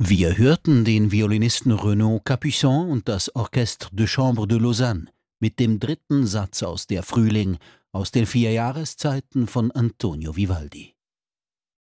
Wir hörten den Violinisten Renaud Capuçon und das Orchestre de Chambre de Lausanne mit dem dritten Satz aus der Frühling aus den 4 Jahreszeiten von Antonio Vivaldi.